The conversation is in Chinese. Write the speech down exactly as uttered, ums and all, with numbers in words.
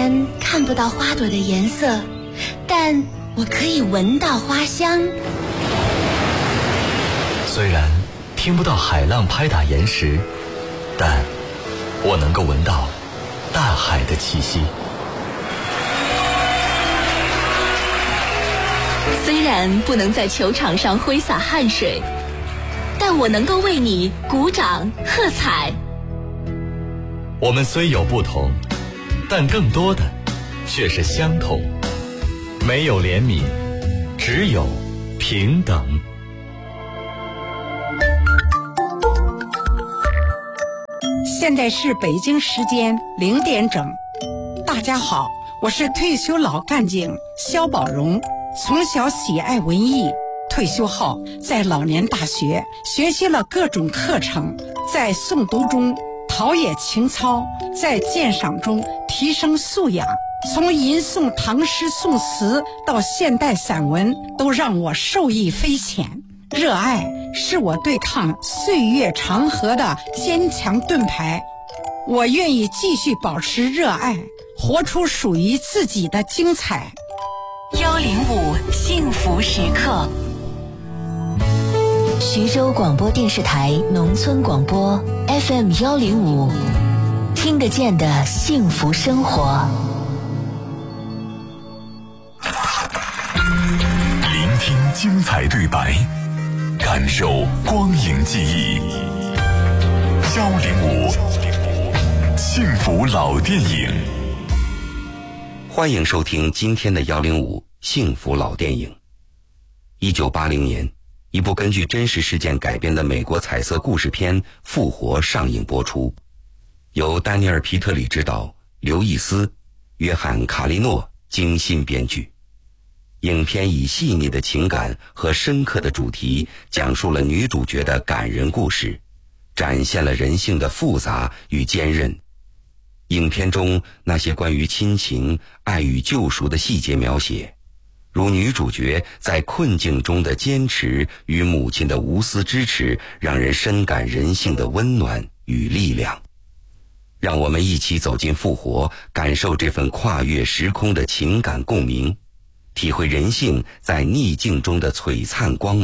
然看不到花朵的颜色，但我可以闻到花香。 虽然听不到海浪拍打岩石，但我能够闻到大海的气息。 虽然不能在球场上挥洒汗水，但我能够为你鼓掌喝彩。 我们虽有不同，但更多的却是相同。没有怜悯，只有平等。 现在是北京时间零点整。大家好，我是退休老干警肖宝荣。从小喜爱文艺，退休后在老年大学学习了各种课程，在诵读中陶冶情操，在鉴赏中提升素养。从吟诵唐诗宋词到现代散文，都让我受益匪浅。热爱是我对抗岁月长河的坚强盾牌。我愿意继续保持热爱，活出属于自己的精彩。 幺零五幸福时刻， 徐州广播电视台农村广播 F M 幺零五，听得见的幸福生活。 聆听精彩对白，感受光影记忆。幺零五幸福老电影。 欢迎收听今天的幺零五幸福老电影。一九八零年，一部根据真实事件改编的美国彩色故事片《复活》上映播出，由丹尼尔·皮特里执导，刘易斯、约翰·卡利诺精心编剧。影片以细腻的情感和深刻的主题，讲述了女主角的感人故事，展现了人性的复杂与坚韧。影片中那些关于亲情、爱与救赎的细节描写，如女主角在困境中的坚持与母亲的无私支持，让人深感人性的温暖与力量。让我们一起走进复活，感受这份跨越时空的情感共鸣，体会人性在逆境中的璀璨光芒。